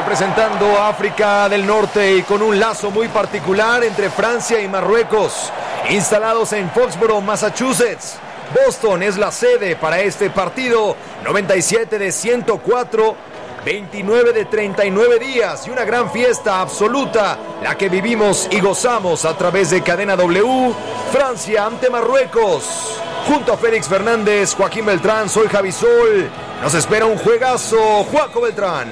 representando a África del Norte y con un lazo muy particular entre Francia y Marruecos, instalados en Foxborough, Massachusetts. Boston es la sede para este partido. 97 de 104, 29 de 39 días y una gran fiesta absoluta, la que vivimos y gozamos a través de Cadena W. Francia ante Marruecos. Junto a Félix Fernández, Joaquín Beltrán, soy Javi Sol. Nos espera un juegazo. Joaco Beltrán.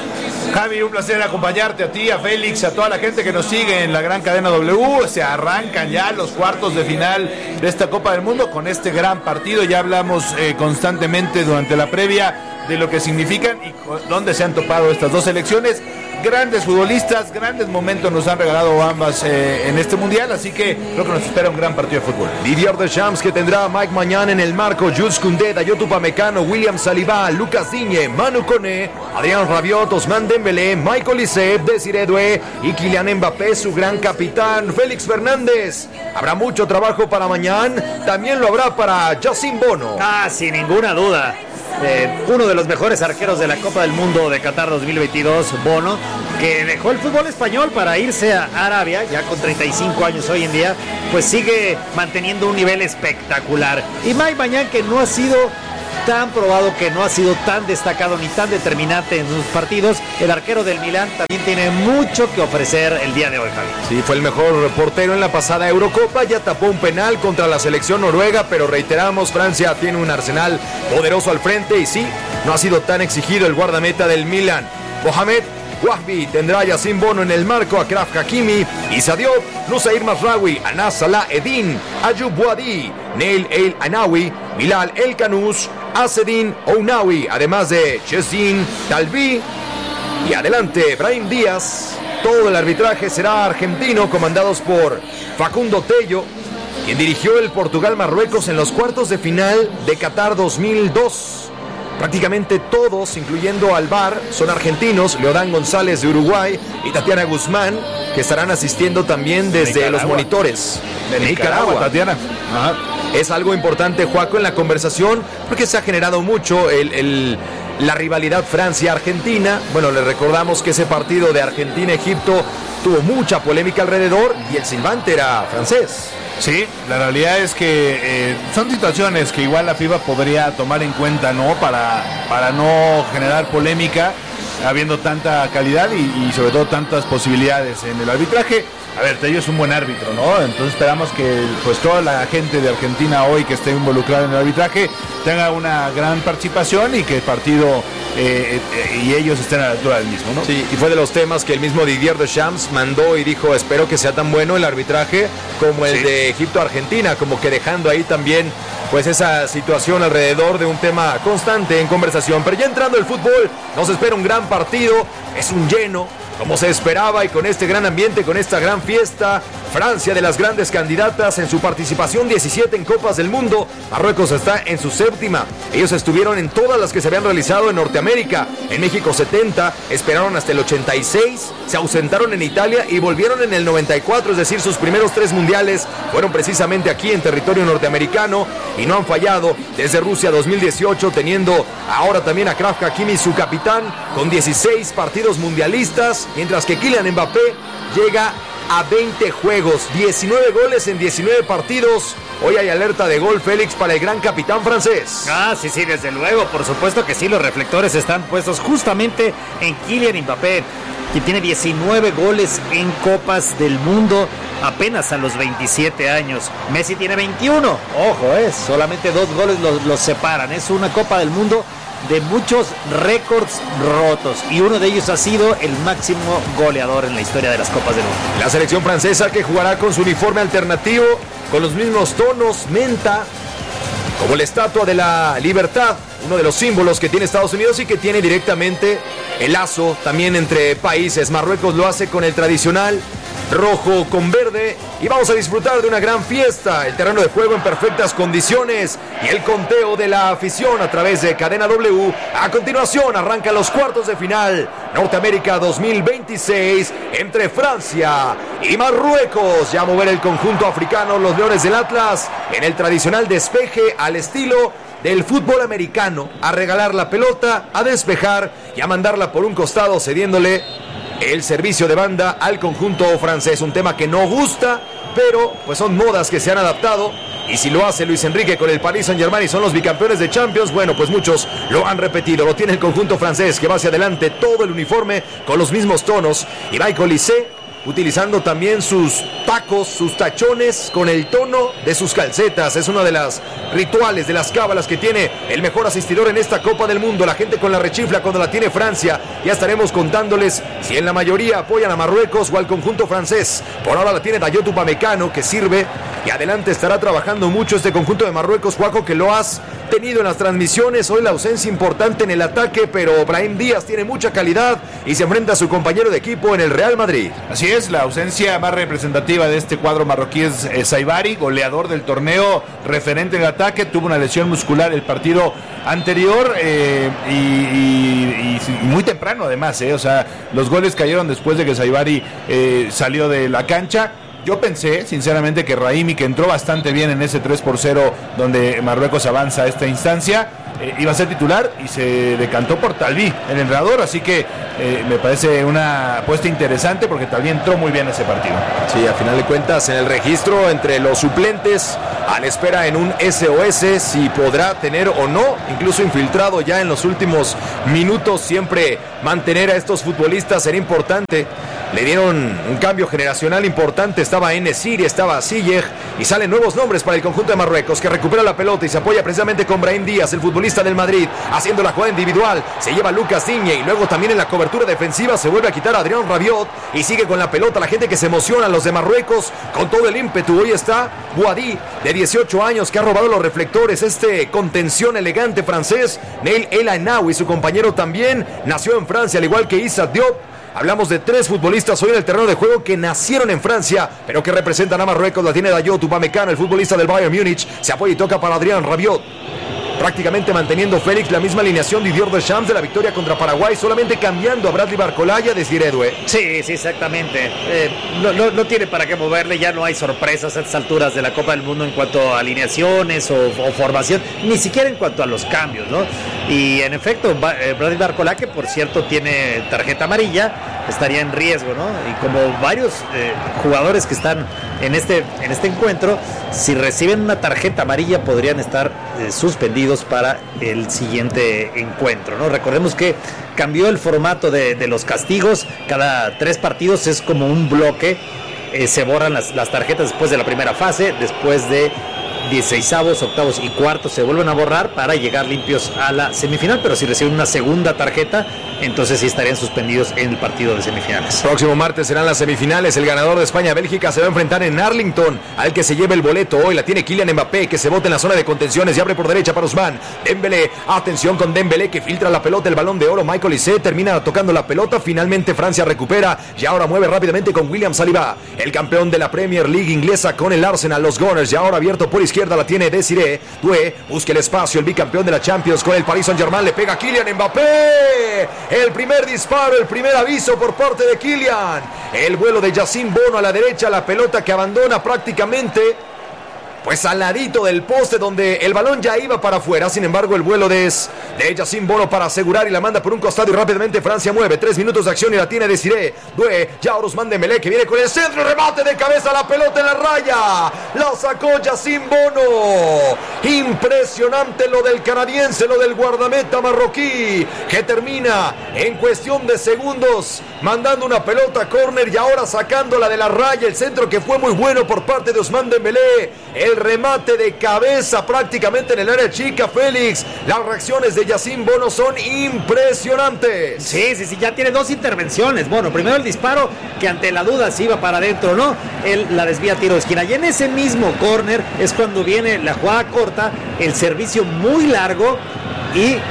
Javi, un placer acompañarte a ti, a Félix, a toda la gente que nos sigue en la gran Cadena W. Se arrancan ya los cuartos de final de esta Copa del Mundo con este gran partido. Ya hablamos constantemente durante la previa de lo que significan y dónde se han topado estas dos selecciones. Grandes futbolistas, grandes momentos nos han regalado ambas en este mundial, así que creo que nos espera un gran partido de fútbol. Didier Deschamps, que tendrá a Mike Maignan en el marco, Jules Koundé, Dayot Upamecano, William Saliba, Lucas Digne, Manu Koné, Adrien Rabiot, Ousmane Dembélé, Michael Olise, Desiré Doué y Kylian Mbappé, su gran capitán, Félix Fernández. Habrá mucho trabajo para mañana, también lo habrá para Yassine Bono. Sin ninguna duda. Uno de los mejores arqueros de la Copa del Mundo de Qatar 2022, Bono, que dejó el fútbol español para irse a Arabia, ya con 35 años hoy en día, pues sigue manteniendo un nivel espectacular. Y Mike Maignan, que no ha sido tan probado, que no ha sido tan destacado ni tan determinante en sus partidos, el arquero del Milán también tiene mucho que ofrecer el día de hoy, Javi. Sí, fue el mejor portero en la pasada Eurocopa, ya tapó un penal contra la selección noruega, pero reiteramos, Francia tiene un arsenal poderoso al frente y sí, no ha sido tan exigido el guardameta del Milán. Mohamed Wahbi tendrá a Yassine Bono en el marco, Achraf Hakimi, Issa Diop, Nusair Mazraoui, Anas Salah Eddin, Ayoub Boadi, Neil El Anawi, Bilal El Kanous, Azzedine Ounaoui, además de Chesdin Talbi y adelante Brahim Díaz. Todo el arbitraje será argentino, comandados por Facundo Tello, quien dirigió el Portugal-Marruecos en los cuartos de final de Qatar 2002. Prácticamente todos, incluyendo al VAR, son argentinos. Leodán González de Uruguay y Tatiana Guzmán, que estarán asistiendo también desde los monitores de Nicaragua. Tatiana. Ajá. Es algo importante, Joaco, en la conversación, porque se ha generado mucho la rivalidad Francia-Argentina. Bueno, les recordamos que ese partido de Argentina-Egipto tuvo mucha polémica alrededor y el silbante era francés. Sí, la realidad es que son situaciones que igual la FIFA podría tomar en cuenta, ¿no? Para no generar polémica, habiendo tanta calidad y sobre todo tantas posibilidades en el arbitraje. A ver, Tello es un buen árbitro, ¿no? Entonces esperamos que pues toda la gente de Argentina hoy que esté involucrada en el arbitraje tenga una gran participación y que el partido y ellos estén a la altura del mismo, ¿no? Sí, y fue de los temas que el mismo Didier Deschamps mandó y dijo, espero que sea tan bueno el arbitraje como el de Egipto-Argentina, como que dejando ahí también pues esa situación alrededor de un tema constante en conversación. Pero ya entrando el fútbol, nos espera un gran partido, es un lleno, como se esperaba, y con este gran ambiente, con esta gran fiesta. Francia, de las grandes candidatas en su participación 17 en Copas del Mundo. Marruecos está en su séptima. Ellos estuvieron en todas las que se habían realizado en Norteamérica. En México 70, esperaron hasta el 86, se ausentaron en Italia y volvieron en el 94, es decir, sus primeros 3 mundiales fueron precisamente aquí en territorio norteamericano y no han fallado desde Rusia 2018, teniendo ahora también a Achraf Hakimi, su capitán, con 16 partidos mundialistas, mientras que Kylian Mbappé llega a 20 juegos, 19 goles en 19 partidos. Hoy hay alerta de gol, Félix, para el gran capitán francés. Sí, desde luego, por supuesto que sí, los reflectores están puestos justamente en Kylian Mbappé, que tiene 19 goles en Copas del Mundo, apenas a los 27 años. Messi tiene 21, ojo, solamente 2 goles los separan. Es una Copa del Mundo de muchos récords rotos y uno de ellos ha sido el máximo goleador en la historia de las Copas del Mundo. La selección francesa, que jugará con su uniforme alternativo, con los mismos tonos, menta, como la Estatua de la Libertad, uno de los símbolos que tiene Estados Unidos y que tiene directamente el lazo también entre países. Marruecos lo hace con el tradicional rojo con verde y vamos a disfrutar de una gran fiesta, el terreno de juego en perfectas condiciones y el conteo de la afición a través de Cadena W. A continuación arrancan los cuartos de final Norteamérica 2026 entre Francia y Marruecos. Ya a mover el conjunto africano, los Leones del Atlas, en el tradicional despeje al estilo del fútbol americano, a regalar la pelota, a despejar y a mandarla por un costado, cediéndole el servicio de banda al conjunto francés. Un tema que no gusta, pero pues son modas que se han adaptado. Y si lo hace Luis Enrique con el Paris Saint-Germain y son los bicampeones de Champions, bueno, pues muchos lo han repetido. Lo tiene el conjunto francés, que va hacia adelante, todo el uniforme con los mismos tonos. Y Michael Olise utilizando también sus tacos, sus tachones con el tono de sus calcetas. Es uno de los rituales, de las cábalas que tiene el mejor asistidor en esta Copa del Mundo. La gente con la rechifla cuando la tiene Francia. Ya estaremos contándoles si en la mayoría apoyan a Marruecos o al conjunto francés. Por ahora la tiene Dayot Upamecano, que sirve, y adelante estará trabajando mucho este conjunto de Marruecos, Juaco, que lo has tenido en las transmisiones. Hoy la ausencia importante en el ataque, pero Brahim Díaz tiene mucha calidad y se enfrenta a su compañero de equipo en el Real Madrid. Así es, la ausencia más representativa de este cuadro marroquí es Saibari, goleador del torneo, referente en el ataque. Tuvo una lesión muscular el partido anterior y muy temprano además, o sea, los goles cayeron después de que Saibari salió de la cancha. Yo pensé, sinceramente, que Raimi, que entró bastante bien en ese 3-0 donde Marruecos avanza a esta instancia, iba a ser titular y se decantó por Talví, el entrenador, así que me parece una apuesta interesante porque Talví entró muy bien ese partido. Sí, a final de cuentas, en el registro entre los suplentes, a la espera en un SOS, si podrá tener o no, incluso infiltrado ya en los últimos minutos, siempre mantener a estos futbolistas será importante. Le dieron un cambio generacional importante, estaba En-Nesyri, estaba Ziyech, y salen nuevos nombres para el conjunto de Marruecos, que recupera la pelota y se apoya precisamente con Brahim Díaz, el futbolista del Madrid, haciendo la jugada individual. Se lleva Lucas Digne y luego también en la cobertura defensiva se vuelve a quitar a Adrien Rabiot y sigue con la pelota la gente que se emociona, los de Marruecos, con todo el ímpetu. Hoy está Bouhaddi, de 18 años, que ha robado los reflectores, este contención elegante francés. Neil El Ainaoui, su compañero también, nació en Francia, al igual que Issa Diop. Hablamos de 3 futbolistas hoy en el terreno de juego que nacieron en Francia, pero que representan a Marruecos. La tiene Dayot Upamecano, el futbolista del Bayern Múnich. Se apoya y toca para Adrien Rabiot. Prácticamente manteniendo Félix la misma alineación de Didier Deschamps de la victoria contra Paraguay, solamente cambiando a Bradley Barcola y a Desiré Doué. Sí, exactamente. No tiene para qué moverle, ya no hay sorpresas a estas alturas de la Copa del Mundo en cuanto a alineaciones o formación, ni siquiera en cuanto a los cambios, ¿no? Y en efecto, Bradley Barcola, que por cierto tiene tarjeta amarilla, estaría en riesgo, ¿no? Y como varios jugadores que están en este encuentro, si reciben una tarjeta amarilla podrían estar suspendidos para el siguiente encuentro, ¿no? Recordemos que cambió el formato de los castigos. Cada 3 partidos es como un bloque. Se borran las tarjetas después de la primera fase, después de 16avos, octavos y cuartos se vuelven a borrar para llegar limpios a la semifinal, pero si reciben una segunda tarjeta, entonces sí estarían suspendidos en el partido de semifinales. Próximo martes serán las semifinales. El ganador de España-Bélgica se va a enfrentar en Arlington al que se lleve el boleto. Hoy la tiene Kylian Mbappé, que se bota en la zona de contenciones y abre por derecha para Ousmane Dembélé. Atención con Dembélé, que filtra la pelota, el balón de oro. Michael Olise termina tocando la pelota. Finalmente Francia recupera y ahora mueve rápidamente con William Saliba, el campeón de la Premier League inglesa con el Arsenal, los Gunners. Y ahora abierto por izquierda la tiene Desiré Doué, busca el espacio, el bicampeón de la Champions con el Paris Saint-Germain, le pega a Kylian Mbappé. El primer disparo, el primer aviso por parte de Kylian. El vuelo de Yacine Bono a la derecha, la pelota que abandona prácticamente pues al ladito del poste donde el balón ya iba para afuera. Sin embargo, el vuelo de Yacine Bono para asegurar y la manda por un costado y rápidamente Francia mueve. 3 minutos de acción y la tiene Desiré Doué. Ya Ousmane Dembélé, que viene con el centro, remate de cabeza, la pelota en la raya. La sacó Yacine Bono. Impresionante lo del canadiense, lo del guardameta marroquí, que termina en cuestión de segundos mandando una pelota a córner y ahora sacándola de la raya. El centro que fue muy bueno por parte de Ousmane Dembélé. El remate de cabeza prácticamente en el área chica, Félix. Las reacciones de Yacine Bono son impresionantes. Sí, ya tiene 2 intervenciones. Bueno, primero el disparo, que ante la duda si iba para adentro o no, él la desvía a tiro de esquina. Y en ese mismo córner es cuando viene la jugada corta, el servicio muy largo y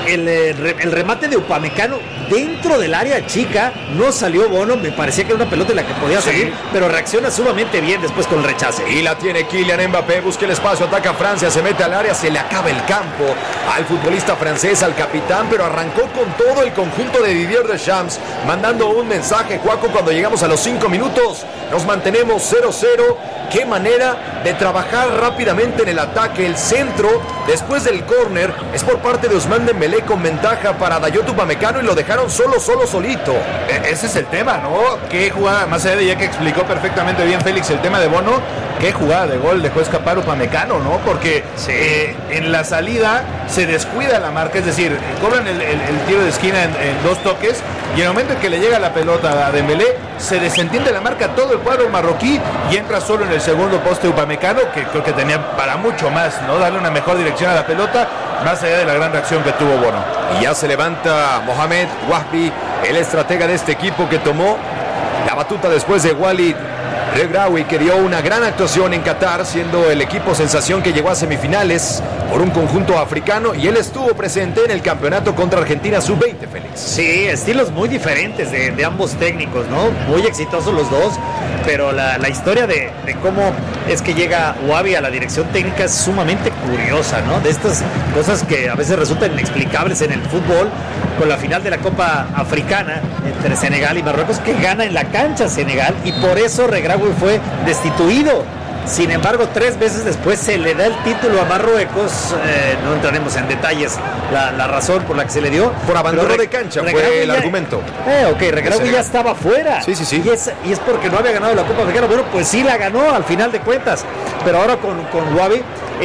el remate de Upamecano dentro del área chica, no salió Bono, me parecía que era una pelota en la que podía salir, pero reacciona sumamente bien después con el rechace. Y la tiene Kylian Mbappé, busca el espacio, ataca a Francia, se mete al área, se le acaba el campo al futbolista francés, al capitán, pero arrancó con todo el conjunto de Didier Deschamps, mandando un mensaje, Juaco, cuando llegamos a los 5 minutos, nos mantenemos 0-0, qué manera de trabajar rápidamente en el ataque, el centro, después del córner, es por parte de Ousmane Dembélé con ventaja para Dayot Upamecano y lo dejaron solito. Ese es el tema, ¿no? Qué jugada, más allá de ya que explicó perfectamente bien Félix el tema de Bono, qué jugada de gol dejó escapar Upamecano, ¿no? Porque en la salida se descuida la marca, es decir, cobran el tiro de esquina en 2 toques y en el momento en que le llega la pelota a Dembélé, se desentiende la marca todo el cuadro marroquí y entra solo en el segundo poste Upamecano, que creo que tenía para mucho más, ¿no? Darle una mejor dirección a la pelota, más allá de la gran reacción que tuvo Bono. Y ya se levanta Mohamed Wahbi, el estratega de este equipo que tomó la batuta después de Walid Regraoui, que dio una gran actuación en Qatar, siendo el equipo sensación que llegó a semifinales por un conjunto africano, y él estuvo presente en el campeonato contra Argentina sub-20, Félix. Sí, estilos muy diferentes de ambos técnicos, ¿no? Muy exitosos los dos, pero la historia de cómo es que llega Wahbi a la dirección técnica es sumamente curiosa, ¿no? De estas cosas que a veces resultan inexplicables en el fútbol, con la final de la Copa Africana entre Senegal y Marruecos, que gana en la cancha Senegal, y por eso Regraoui fue destituido. Sin embargo, 3 veces después se le da el título a Marruecos. No entraremos en detalles la razón por la que se le dio. Por abandono de cancha fue el argumento. Ok, Regraoui ya estaba fuera. Sí. Y es porque no había ganado la Copa Africana. Bueno, pues sí la ganó al final de cuentas. Pero ahora con Wahbi,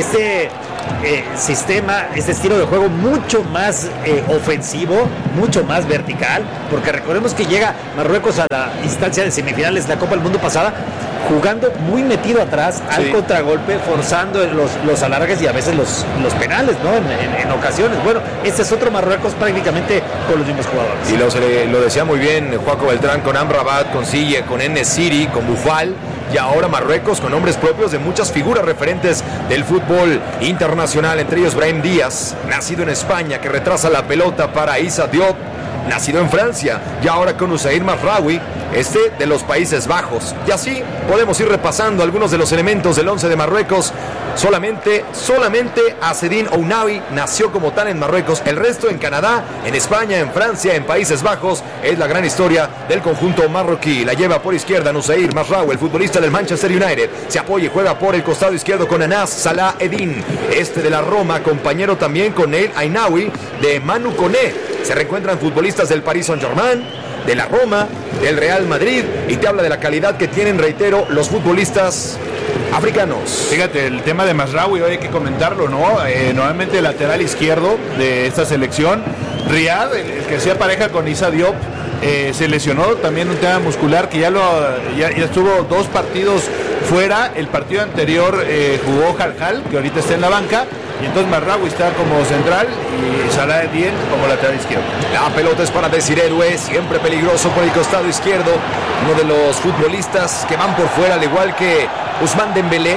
sistema, este estilo de juego mucho más ofensivo, mucho más vertical, porque recordemos que llega Marruecos a la instancia de semifinales de la Copa del Mundo pasada jugando muy metido atrás al contragolpe, forzando los alargues y a veces los penales, ¿no? En ocasiones. Bueno, este es otro Marruecos prácticamente con los mismos jugadores. Y lo decía muy bien Juaco Beltrán, con Amrabat, con Sille, con En-Nesyri, con Boufal, y ahora Marruecos con nombres propios de muchas figuras referentes del fútbol internacional, entre ellos Brahim Díaz, nacido en España, que retrasa la pelota para Issa Diop, nacido en Francia, y ahora con Usair Mazraoui, de los Países Bajos. Y así podemos ir repasando algunos de los elementos del 11 de Marruecos. Solamente Azzedine Ounahi nació como tal en Marruecos, el resto en Canadá, en España, en Francia, en Países Bajos. Es la gran historia del conjunto marroquí. La lleva por izquierda Usair Mazraoui, el futbolista del Manchester United. Se apoya y juega por el costado izquierdo con Anas Salah Eddin, de la Roma, compañero también con Neil Ainaoui de Manu Koné. Se reencuentran futbolistas del Paris Saint-Germain, de la Roma, del Real Madrid, y te habla de la calidad que tienen, reitero, los futbolistas africanos. Fíjate, el tema de Mazraoui hoy hay que comentarlo, ¿no? Nuevamente el lateral izquierdo de esta selección, Riyad, el que hacía pareja con Issa Diop, se lesionó también un tema muscular que ya estuvo 2 partidos fuera. El partido anterior jugó Jalhal, que ahorita está en la banca, y entonces Mazraoui está como central y Salah Eddin como lateral izquierdo. La pelota es para Desiré Doué, siempre peligroso por el costado izquierdo, uno de los futbolistas que van por fuera, al igual que Ousmane Dembélé,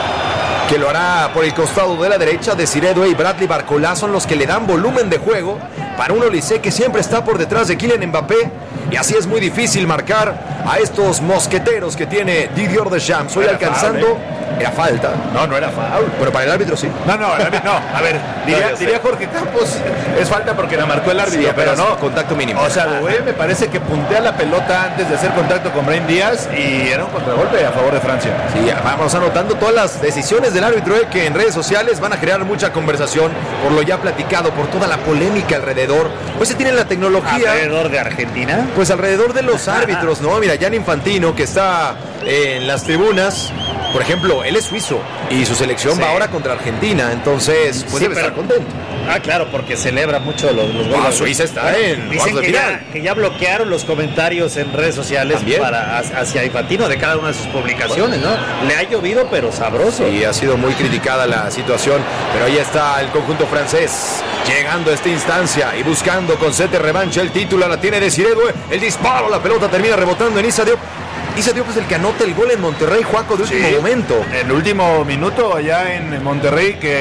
que lo hará por el costado de la derecha. Desiré Doué y Bradley Barcola son los que le dan volumen de juego para un Olise que siempre está por detrás de Kylian Mbappé, y así es muy difícil marcar a estos mosqueteros que tiene Didier Deschamps. Hoy alcanzando... Foul, ¿era falta? No era foul. Bueno, para el árbitro sí. No, el árbitro no. A ver, diría Jorge Campos, es falta porque la marcó el árbitro, sí, pero no. Contacto mínimo. O sea, Doué me parece que puntea la pelota antes de hacer contacto con Brahim Díaz y era un contragolpe a favor de Francia. Sí, vamos anotando todas las decisiones del árbitro, que en redes sociales van a generar mucha conversación por lo ya platicado, por toda la polémica alrededor. Pues se tiene la tecnología. ¿Alrededor de Argentina? Pues alrededor de los árbitros, ¿no? Mira, Gianni Infantino, que está en las tribunas, por ejemplo, él es suizo y su selección va ahora contra Argentina, entonces pues debe estar contento. Claro, porque celebra mucho los goles. Suiza está en dicen que ya bloquearon los comentarios en redes sociales hacia Infantino de cada una de sus publicaciones, ¿no? Le ha llovido, pero sabroso. Y ha sido muy criticada la situación, pero ahí está el conjunto francés llegando a esta instancia y buscando con sed de revancha el título. La tiene Desiré Doué, el disparo, la pelota termina rebotando en Issa Diop. Issa Diop es el que anota el gol en Monterrey, Juaco, de último momento. El último minuto allá en Monterrey, que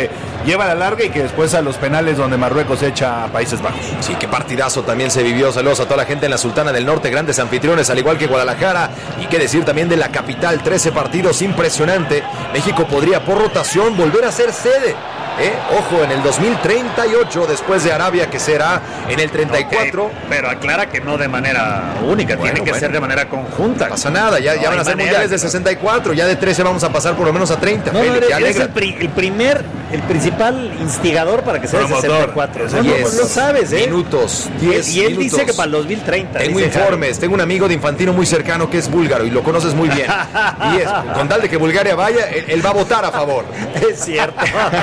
lleva a la larga y que después a los penales donde Marruecos echa a Países Bajos. Sí, qué partidazo también se vivió. Saludos a toda la gente en la Sultana del Norte, grandes anfitriones, al igual que Guadalajara. Y qué decir también de la capital, 13 partidos, impresionante. México podría por rotación volver a ser sede. Ojo, en el 2038, después de Arabia, que será en el 34. Okay, pero aclara que no de manera única, tiene que ser de manera conjunta. No pasa nada, ya van a ser mundiales de 64, ya de 13 vamos a pasar por lo menos a 30. No, eres el principal instigador para que sea de 64. Lo sabes, Minutos, 10 Y él minutos. dice que para el 2030. Tengo informes, tengo un amigo de Infantino muy cercano que es búlgaro y lo conoces muy bien. Y es, con tal de que Bulgaria vaya, él va a votar a favor. Es cierto.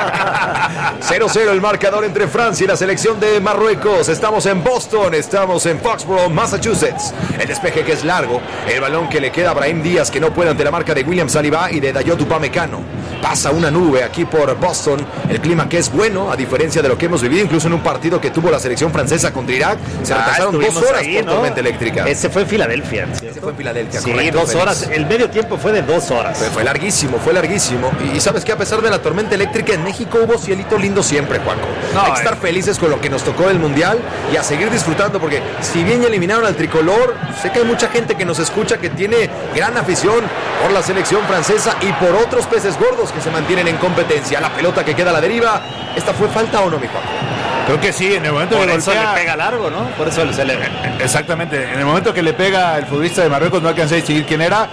0-0 el marcador entre Francia y la selección de Marruecos. Estamos en Boston, estamos en Foxborough, Massachusetts. El despeje que es largo, el balón que le queda a Brahim Díaz, que no puede ante la marca de William Saliba y de Dayot Upamecano. Pasa una nube aquí por Boston, el clima que es bueno, a diferencia de lo que hemos vivido, incluso en un partido que tuvo la selección francesa contra Irak, se retrasaron 2 horas ahí, por tormenta eléctrica. Ese fue en Filadelfia. Ese fue en Filadelfia, sí, correcto. 2 horas, el medio tiempo fue de 2 horas. Fue larguísimo. Y sabes que a pesar de la tormenta eléctrica, en México hubo cielito lindo siempre, Juanjo. Hay que estar felices con lo que nos tocó del Mundial y a seguir disfrutando, porque si bien ya eliminaron al tricolor, sé que hay mucha gente que nos escucha que tiene gran afición por la selección francesa y por otros peces gordos que se mantienen en competencia. La pelota que queda a la deriva, ¿esta fue falta o no, mi Juanjo? Creo que sí, en el momento por que eso le pega largo, ¿no? Por eso se le... Exactamente, en el momento que le pega el futbolista de Marruecos, no alcancé a distinguir quién era,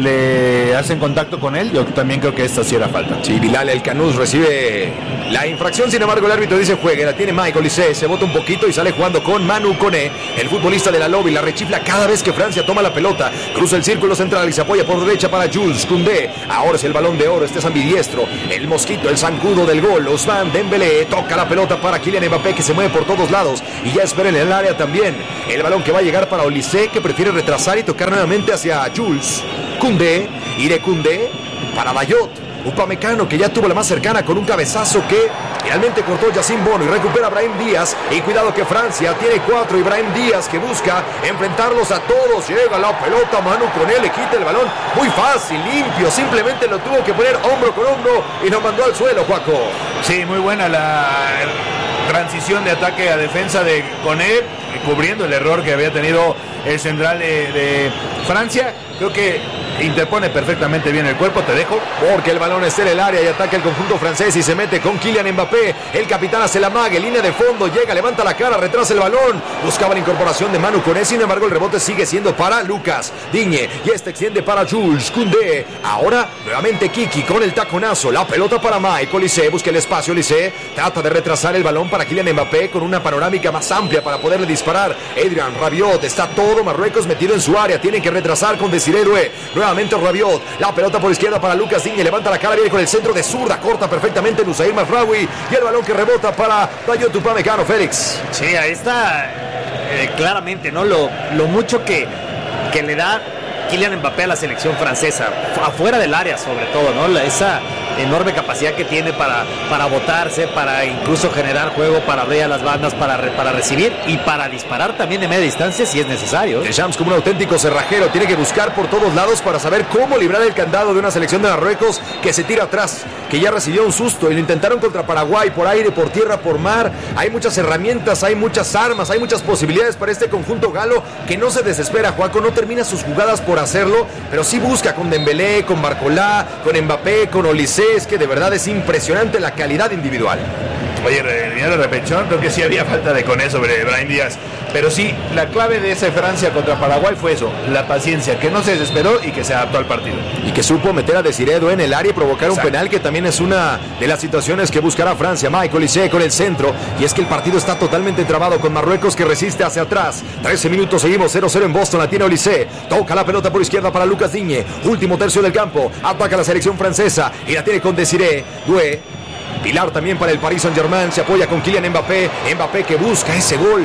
le hacen contacto con él. Yo también creo que esta sí era falta. Sí, Bilal El Canús recibe la infracción, sin embargo el árbitro dice juegue, la tiene Michael Olise, se bota un poquito y sale jugando con Manu Koné, el futbolista de la Lobby, la rechifla cada vez que Francia toma la pelota, cruza el círculo central y se apoya por derecha para Jules Koundé. Ahora es el balón de oro, este es ambidiestro, el mosquito, el zancudo del gol, Ousmane Dembélé toca la pelota para Kylian Mbappé, que se mueve por todos lados y ya espera en el área también. El balón que va a llegar para Olise, que prefiere retrasar y tocar nuevamente hacia Jules Koundé, y de Koundé para Dayot Upamecano, que ya tuvo la más cercana con un cabezazo que finalmente cortó Yacine Bono y recupera a Brahim Díaz. Y cuidado que Francia tiene 4 y Brahim Díaz que busca enfrentarlos a todos. Llega la pelota, Manu Koné le quita el balón muy fácil, limpio, simplemente lo tuvo que poner hombro con hombro y nos mandó al suelo, Juaco. Sí, muy buena la transición de ataque a defensa de Koné, cubriendo el error que había tenido el central de Francia. Creo que interpone perfectamente bien el cuerpo, te dejo. Porque el balón está en el área y ataca el conjunto francés y se mete con Kylian Mbappé. El capitán hace la mague, línea de fondo, llega, levanta la cara, retrasa el balón. Buscaba la incorporación de Manu Koné, sin embargo el rebote sigue siendo para Lucas Digne y este extiende para Jules Koundé. Ahora nuevamente Kiki con el taconazo, la pelota para Michael Olise, busca el espacio, Olise trata de retrasar el balón para Kylian Mbappé con una panorámica más amplia para poderle disparar. Adrian Rabiot, está todo Marruecos metido en su área, tienen que retrasar con Desiré Doué. Nuevamente Rabiot, la pelota por izquierda para Lucas Digne, levanta la cara, viene con el centro de zurda, corta perfectamente Nusair Mazraoui y el balón que rebota para Dayot Upamecano, Félix. Sí, ahí está claramente, ¿no? Lo mucho que le da Kylian Mbappé a la selección francesa, afuera del área sobre todo, ¿no? Esa enorme capacidad que tiene para botarse, para incluso generar juego, para abrir a las bandas, para recibir y para disparar también de media distancia si es necesario. Deschamps, como un auténtico cerrajero, tiene que buscar por todos lados para saber cómo librar el candado de una selección de Marruecos que se tira atrás, que ya recibió un susto y lo intentaron contra Paraguay, por aire, por tierra, por mar. Hay muchas herramientas, hay muchas armas, hay muchas posibilidades para este conjunto galo que no se desespera. Juaco no termina sus jugadas por hacerlo, pero sí busca con Dembélé, con Barcolá, con Mbappé, con Olise. Es que de verdad es impresionante la calidad individual. Oye, en línea de repetición, creo que sí había falta de Koné sobre Brahim Díaz. Pero sí, la clave de esa Francia contra Paraguay fue eso, la paciencia, que no se desesperó y que se adaptó al partido. Y que supo meter a Desiré Doué en el área y provocar un penal, que también es una de las situaciones que buscará Francia. Michael Olise con el centro, y es que el partido está totalmente trabado con Marruecos que resiste hacia atrás. 13 minutos, seguimos 0-0 en Boston, la tiene Olise, toca la pelota por izquierda para Lucas Digne, último tercio del campo, ataca la selección francesa y la tiene con Desiré Doué. Pilar también para el Paris Saint-Germain, se apoya con Kylian Mbappé, Mbappé que busca ese gol,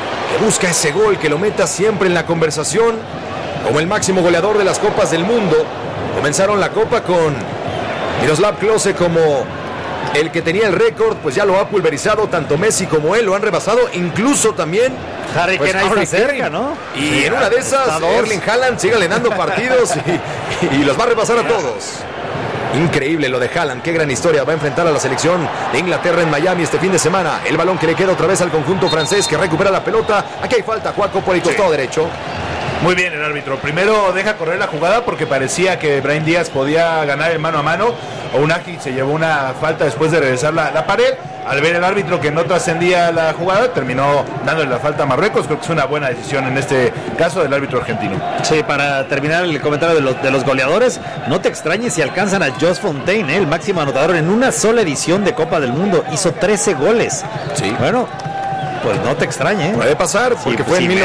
que lo meta siempre en la conversación como el máximo goleador de las copas del mundo. Comenzaron la copa con Miroslav Klose como el que tenía el récord, pues ya lo ha pulverizado, tanto Messi como él lo han rebasado, incluso también Harry Kane ahí está cerca, ¿no? Y en una de esas Erling Haaland sigue dando partidos y los va a rebasar a todos. Increíble lo de Haaland, qué gran historia. Va a enfrentar a la selección de Inglaterra en Miami este fin de semana. El balón que le queda otra vez al conjunto francés, que recupera la pelota. Aquí hay falta, Juaco, por el costado derecho. Muy bien el árbitro. Primero deja correr la jugada porque parecía que Brahim Díaz podía ganar el mano a mano. Unagi se llevó una falta después de regresar la pared. Al ver el árbitro que no trascendía la jugada, terminó dándole la falta a Marruecos. Creo que es una buena decisión en este caso del árbitro argentino. Sí, para terminar el comentario de los goleadores, no te extrañes si alcanzan a Jos Fontaine, el máximo anotador en una sola edición de Copa del Mundo. Hizo 13 goles. Sí. Bueno, pues no te extrañe. Puede pasar, porque fue en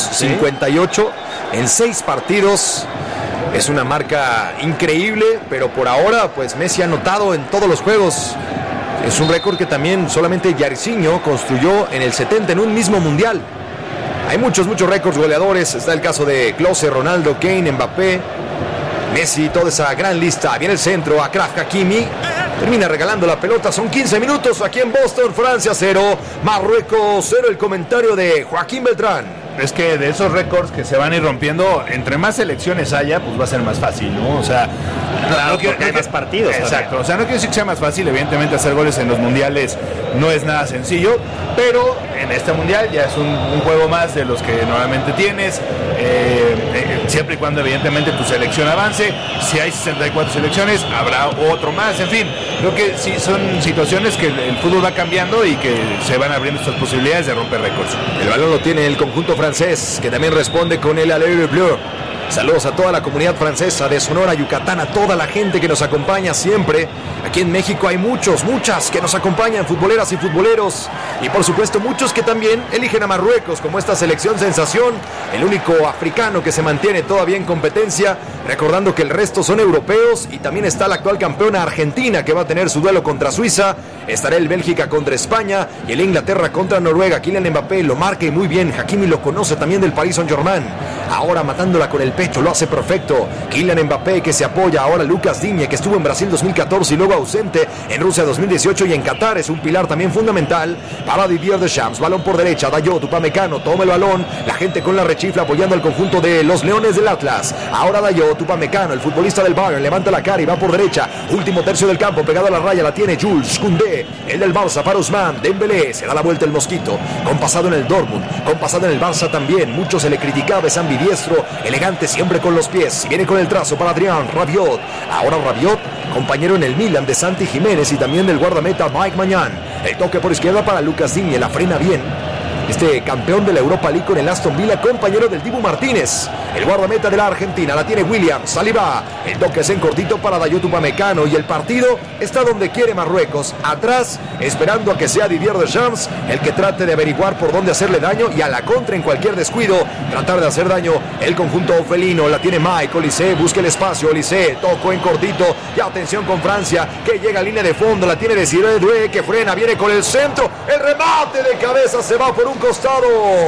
1958, en 6 partidos. Es una marca increíble, pero por ahora, pues Messi ha anotado en todos los juegos. Es un récord que también solamente Jairzinho construyó en el 70 en un mismo mundial. Hay muchos récords goleadores. Está el caso de Klose, Ronaldo, Kane, Mbappé, Messi, toda esa gran lista. Viene el centro, Achraf Hakimi. Termina regalando la pelota. Son 15 minutos aquí en Boston. Francia 0, Marruecos 0. El comentario de Joaquín Beltrán. Es que de esos récords que se van a ir rompiendo, entre más selecciones haya, pues va a ser más fácil, ¿no? O sea, claro, porque hay más partidos. Exacto, también. o sea, no quiere decir que sea más fácil, evidentemente hacer goles en los mundiales no es nada sencillo, pero en este mundial ya es un juego más de los que normalmente tienes, siempre y cuando evidentemente tu selección avance. Si hay 64 selecciones, habrá otro más, en fin, creo que sí son situaciones que el fútbol va cambiando y que se van abriendo estas posibilidades de romper récords. El balón lo tiene el conjunto francés, que también responde con el Allure Bleu. Saludos a toda la comunidad francesa de Sonora, Yucatán, a toda la gente que nos acompaña siempre. Aquí en México hay muchas que nos acompañan, futboleras y futboleros. Y por supuesto muchos que también eligen a Marruecos como esta selección sensación, el único africano que se mantiene todavía en competencia. Recordando que el resto son europeos y también está la actual campeona Argentina, que va a tener su duelo contra Suiza. Estará el Bélgica contra España y el Inglaterra contra Noruega. Kylian Mbappé lo marca y muy bien. Hakimi lo conoce también del Paris Saint-Germain. Ahora matándola con el pecho, lo hace perfecto. Kylian Mbappé, que se apoya ahora Lucas Digne, que estuvo en Brasil 2014 y luego ausente en Rusia 2018 y en Qatar. Es un pilar también fundamental para Didier Deschamps. Balón por derecha, Dayot, Upamecano, toma el balón. La gente con la rechifla apoyando al conjunto de los Leones del Atlas. Ahora Dayot, Upamecano, el futbolista del Bayern, levanta la cara y va por derecha. Último tercio del campo, pegado a la raya, la tiene Jules Koundé, el del Barça para Ousmane Dembélé. Se da la vuelta el mosquito, compasado en el Dortmund, compasado en el Barça también. Mucho se le criticaba, es ambidiestro, elegante siempre con los pies. Y viene con el trazo para Adrián Rabiot. Ahora Rabiot, compañero en el Milan de Santi Jiménez y también del guardameta Mike Maignan. El toque por izquierda para Lucas Digne, la frena bien. Este campeón de la Europa League con el Aston Villa, compañero del Dibu Martínez. El guardameta de la Argentina, la tiene William Saliba. El toque es en cortito para Dayot Upamecano y el partido está donde quiere Marruecos. Atrás, esperando a que sea Didier Deschamps el que trate de averiguar por dónde hacerle daño y a la contra en cualquier descuido tratar de hacer daño el conjunto felino. La tiene Mike Olise, busca el espacio. Olise, tocó en cortito. Y atención con Francia, que llega a línea de fondo. La tiene Desiré Doué, que frena, viene con el centro. El remate de cabeza se va por un costado.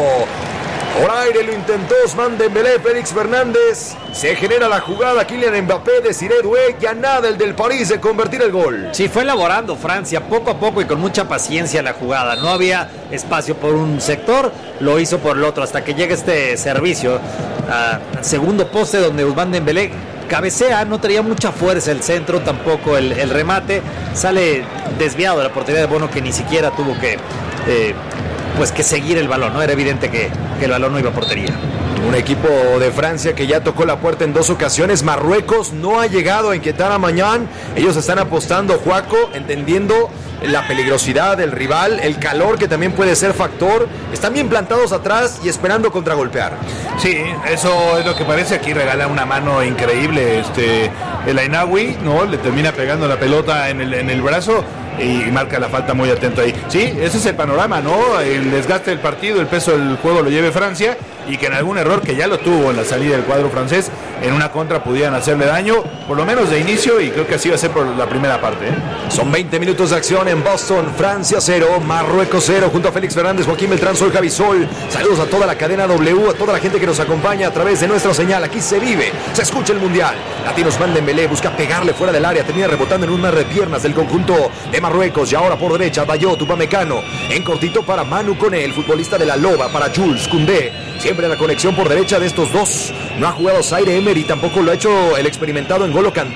Por aire lo intentó Ousmane Dembélé, Félix Fernández. Se genera la jugada, Kylian Mbappé, Desiré Doué, ya nada el del París de convertir el gol. Sí, fue elaborando Francia poco a poco y con mucha paciencia la jugada. No había espacio por un sector, lo hizo por el otro hasta que llega este servicio al segundo poste donde Ousmane Dembélé cabecea, no tenía mucha fuerza el centro, tampoco el remate. Sale desviado de la portería de Bono, que ni siquiera tuvo que seguir el balón, ¿no? Era evidente que el balón no iba a portería. Un equipo de Francia que ya tocó la puerta en 2 ocasiones. Marruecos no ha llegado a inquietar a Maignan. Ellos están apostando, Juaco, entendiendo la peligrosidad del rival, el calor que también puede ser factor. Están bien plantados atrás y esperando contragolpear. Sí, eso es lo que parece. Aquí regala una mano increíble el Ainaoui, ¿no? Le termina pegando la pelota en el brazo y marca la falta, muy atento ahí. Sí, ese es el panorama, ¿no? El desgaste del partido, el peso del juego lo lleve Francia y que en algún error que ya lo tuvo en la salida del cuadro francés, en una contra pudieran hacerle daño, por lo menos de inicio, y creo que así va a ser por la primera parte, ¿eh? Son 20 minutos de acción en Boston. Francia 0, Marruecos 0, junto a Félix Fernández, Joaquín Beltrán, soy Javi Sol. Saludos a toda la cadena W, a toda la gente que nos acompaña a través de nuestra señal. Aquí se vive, se escucha el Mundial. Latino Ousmane Dembélé busca pegarle fuera del área, termina rebotando en un mar de piernas del conjunto de Marruecos. Y ahora por derecha, Dayot Upamecano, en cortito para Manu Koné, el futbolista de la Loba, para Jules Koundé. Siempre la conexión por derecha de estos dos. No ha jugado Zaire Emery, tampoco lo ha hecho el experimentado N'Golo Kanté.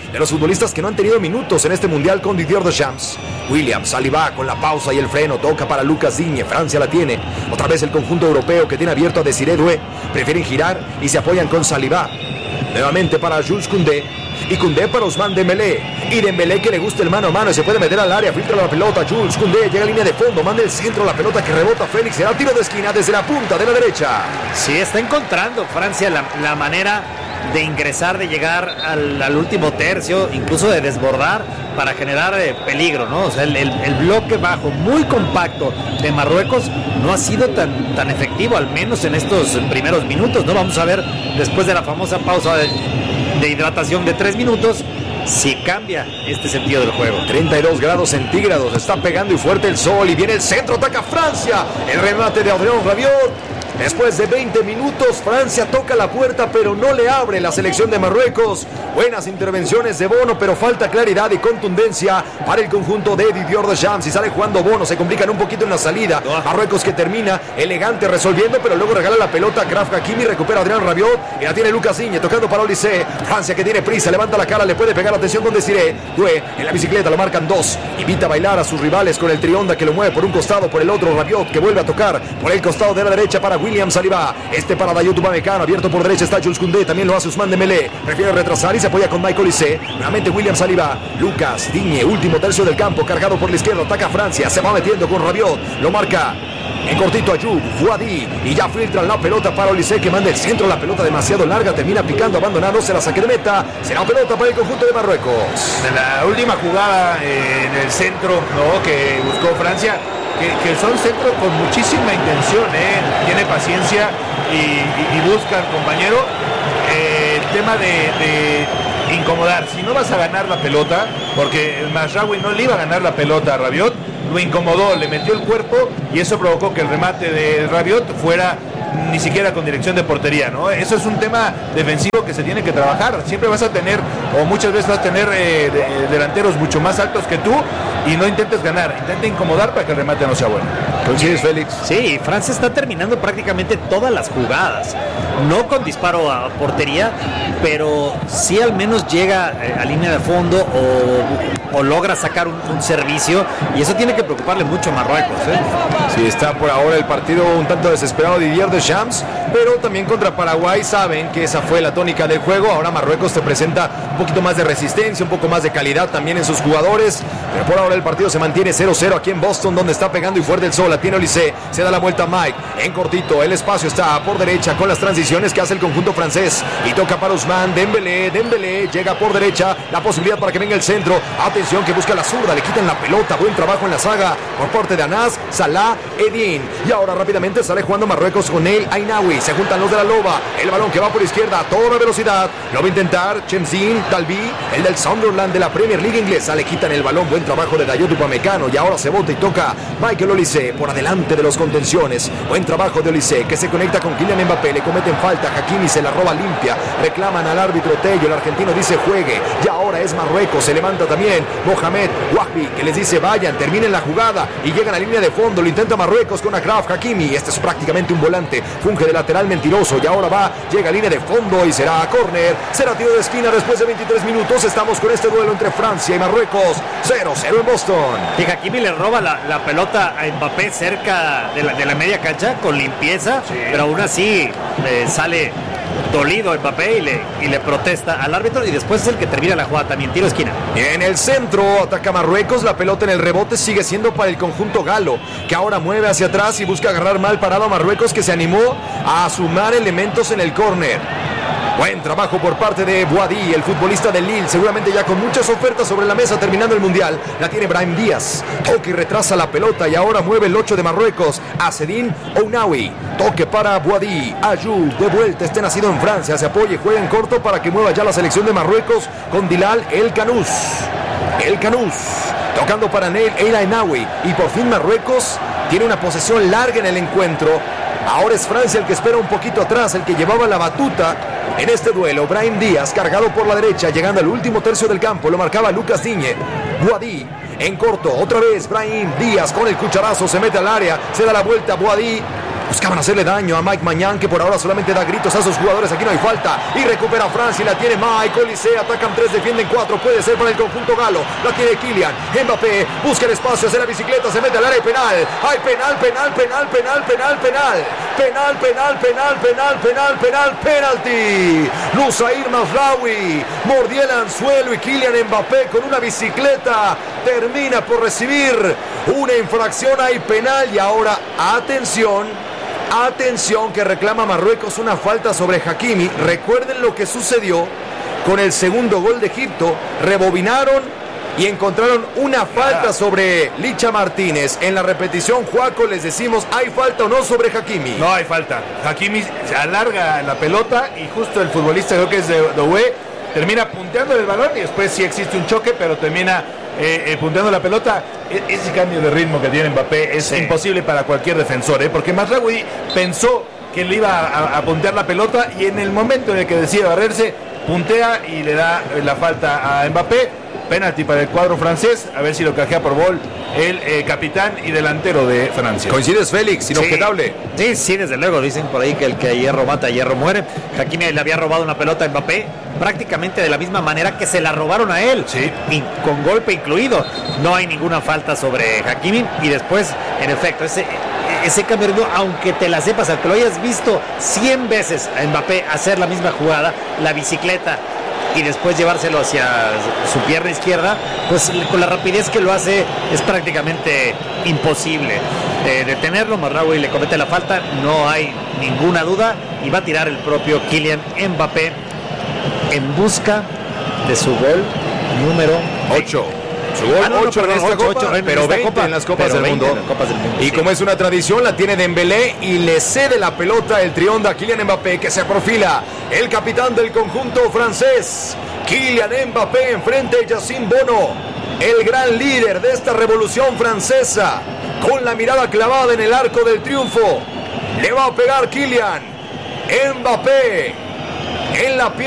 de los futbolistas que no han tenido minutos en este mundial con Didier Deschamps. William Saliba con la pausa y el freno, toca para Lucas Digne, Francia la tiene. Otra vez el conjunto europeo que tiene abierto a Desiré Doué, prefieren girar y se apoyan con Saliba. Nuevamente para Jules Koundé. Y Koundé para Ousmane Dembélé. Y Dembélé que le gusta el mano a mano y se puede meter al área, filtra la pelota. Jules Koundé llega a línea de fondo, manda el centro, la pelota que rebota Félix. Será tiro de esquina desde la punta de la derecha. Sí, está encontrando Francia la manera de ingresar, de llegar al último tercio, incluso de desbordar para generar peligro, ¿no? O sea, el bloque bajo, muy compacto de Marruecos no ha sido tan efectivo, al menos en estos primeros minutos, ¿no? Vamos a ver, después de la famosa pausa de hidratación de 3 minutos, si cambia este sentido del juego. 32 grados centígrados, está pegando y fuerte el sol y viene el centro, ataca Francia. El remate de Adrien Rabiot. Después de 20 minutos, Francia toca la puerta, pero no le abre la selección de Marruecos. Buenas intervenciones de Bono, pero falta claridad y contundencia para el conjunto de Didier Deschamps. Y sale jugando Bono, se complican un poquito en la salida. Marruecos que termina elegante resolviendo, pero luego regala la pelota a Achraf Hakimi, recupera a Adrien Rabiot y la tiene Lucas Digne tocando para Olise. Francia que tiene prisa, levanta la cara, le puede pegar, atención con Desiré Doué. En la bicicleta lo marcan 2. Invita a bailar a sus rivales con el trionda que lo mueve por un costado, por el otro Rabiot que vuelve a tocar por el costado de la derecha para William Saliba. Este para Dayot Upamecano, abierto por derecha está Jules Koundé, también lo hace Ousmane Dembélé. Prefiere retrasar y se apoya con Michael Olise. Nuevamente William Saliba. Lucas Digne, último tercio del campo, cargado por la izquierda, ataca Francia, se va metiendo con Rabiot, lo marca en cortito Ayoub, Wadi, y ya filtran la pelota para Olise que manda el centro, la pelota demasiado larga, termina picando, abandonado, se la saque de meta, será pelota para el conjunto de Marruecos. De la última jugada en el centro, ¿no?, que buscó Francia, que son centros con muchísima intención, tiene paciencia y busca al compañero. El tema de incomodar, si no vas a ganar la pelota, porque el Mazraoui no le iba a ganar la pelota a Rabiot, lo incomodó, le metió el cuerpo y eso provocó que el remate de Rabiot fuera ni siquiera con dirección de portería, ¿no? Eso es un tema defensivo que se tiene que trabajar. Siempre vas a tener, o muchas veces vas a tener delanteros mucho más altos que tú y no intentes ganar, intenta incomodar para que el remate no sea bueno. ¿Coincides, Félix? Sí, Francia está terminando prácticamente todas las jugadas, no con disparo a portería, pero sí al menos llega a línea de fondo o logra sacar un servicio, y eso tiene que preocuparle mucho a Marruecos, Sí, está por ahora el partido un tanto desesperado Didier Deschamps, pero también contra Paraguay saben que esa fue la tónica del juego. Ahora Marruecos te presenta un poquito más de resistencia, un poco más de calidad también en sus jugadores, pero por ahora el partido se mantiene 0-0 aquí en Boston, donde está pegando y fuerte el sol. La tiene Olise, se da la vuelta a Mike, en cortito, el espacio está por derecha con las transiciones que hace el conjunto francés, y toca para Ousmane Dembélé llega por derecha, la posibilidad para que venga el centro, atención que busca la zurda, le quitan la pelota, buen trabajo en la saga por parte de Anas, Salah, Edin, y ahora rápidamente sale jugando Marruecos con El Ainaoui, se juntan los de la Loba, el balón que va por izquierda a toda velocidad, lo va a intentar Chemzin Talbi, el del Sunderland de la Premier League inglesa, le quitan el balón, buen trabajo de Dayot Upamecano, y ahora se bota y toca Michael Olise por adelante de los contenciones, buen trabajo de Olise que se conecta con Kylian Mbappé, le cometen falta, Hakimi se la roba limpia, reclaman al árbitro Tello, el argentino dice juegue, y ahora es Marruecos, se levanta también Mohamed Wahbi que les dice vayan, terminen la jugada y llegan a línea de fondo, lo intenta Marruecos con Achraf Hakimi, este es prácticamente un volante, funge de lateral mentiroso y ahora llega a línea de fondo y será a córner, será tiro de esquina después de 23 minutos, estamos con este duelo entre Francia y Marruecos, 0-0 en Boston. Y Hakimi le roba la pelota a Mbappé cerca de la media cancha con limpieza, sí, pero aún así sale dolido Mbappé y le protesta al árbitro, y después es el que termina la jugada también, tiro de esquina. En el centro ataca Marruecos, la pelota en el rebote sigue siendo para el conjunto galo, que ahora mueve hacia atrás y busca agarrar mal parado a Marruecos, que se animó a sumar elementos en el córner. Buen trabajo por parte de Wadi, el futbolista del Lille, seguramente ya con muchas ofertas sobre la mesa terminando el Mundial. La tiene Brahim Díaz, toque y retrasa la pelota y ahora mueve el 8 de Marruecos, Azzedine Ounaoui. Toque para Wadi, Ayoub, de vuelta, este nacido en Francia, se apoya y juega en corto para que mueva ya la selección de Marruecos con Dilal El Kanous. El Kanous, tocando para El Ainaoui, y por fin Marruecos tiene una posesión larga en el encuentro. Ahora es Francia el que espera un poquito atrás, el que llevaba la batuta en este duelo. Brahim Díaz cargado por la derecha, llegando al último tercio del campo, lo marcaba Lucas Digne. Wadi en corto, otra vez Brahim Díaz con el cucharazo, se mete al área, se da la vuelta a Wadi, Buscaban hacerle daño a Mike Maignan, que por ahora solamente da gritos a sus jugadores. Aquí no hay falta. Y recupera Francia y la tiene Mike Olise. Atacan 3, defienden 4. Puede ser para el conjunto galo. La tiene Kylian. Mbappé busca el espacio, hace la bicicleta, se mete al área penal. Hay penal. Penalti. Nusair Mazraoui mordió el anzuelo y Kylian Mbappé con una bicicleta termina por recibir una infracción. Hay penal y ahora atención que reclama Marruecos una falta sobre Hakimi. Recuerden lo que sucedió con el segundo gol de Egipto.Rebobinaron y encontraron una falta sobre Licha Martínez. En la repetición, Juaco, les decimos, ¿hay falta o no sobre Hakimi? No hay falta. Hakimi se alarga la pelota y justo el futbolista, creo que es de Doué, termina punteando el balón y después sí existe un choque, pero termina punteando la pelota. Ese cambio de ritmo que tiene Mbappé es imposible para cualquier defensor, porque Mazraoui pensó que le iba a puntear la pelota y en el momento en el que decide barrerse, puntea y le da la falta a Mbappé. Penalti para el cuadro francés, a ver si lo cajea por gol el capitán y delantero de Francia. ¿Coincides, Félix? Inobjetable. Sí, desde luego. Dicen por ahí que el que a hierro mata, a hierro muere. Hakimi le había robado una pelota a Mbappé prácticamente de la misma manera que se la robaron a él. Sí. Y con golpe incluido. No hay ninguna falta sobre Hakimi. Y después, en efecto, ese cambio, aunque te la sepas, aunque lo hayas visto 100 veces a Mbappé hacer la misma jugada, la bicicleta, y después llevárselo hacia su pierna izquierda, pues con la rapidez que lo hace es prácticamente imposible detenerlo. Mazraoui le comete la falta, no hay ninguna duda, y va a tirar el propio Kylian Mbappé en busca de su gol número 8. Su gol 8 en esta copa, pero 20 en las copas del mundo. Y como es una tradición, la tiene Dembélé y le cede la pelota el trión a Kylian Mbappé, que se profila el capitán del conjunto francés. Kylian Mbappé enfrente de Yacine Bono, el gran líder de esta revolución francesa, con la mirada clavada en el arco del triunfo. Le va a pegar Kylian Mbappé en la pierna.